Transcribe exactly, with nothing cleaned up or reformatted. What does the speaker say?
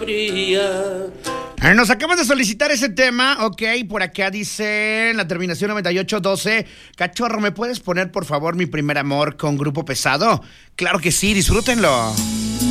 Eh, Nos acaban de solicitar ese tema, ok, por acá dice la terminación noventa y ocho doce. Cachorro, ¿me puedes poner por favor Mi Primer Amor con Grupo Pesado? Claro que sí, disfrútenlo.